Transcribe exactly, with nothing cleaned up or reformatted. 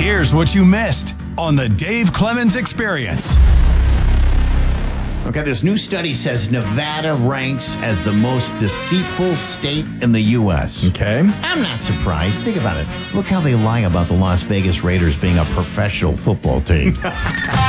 Here's what you missed on the Dave Clemens Experience. Okay, this new study says Nevada ranks as the most deceitful state in the U S Okay. I'm not surprised. Think about it. Look how they lie about the Las Vegas Raiders being a professional football team.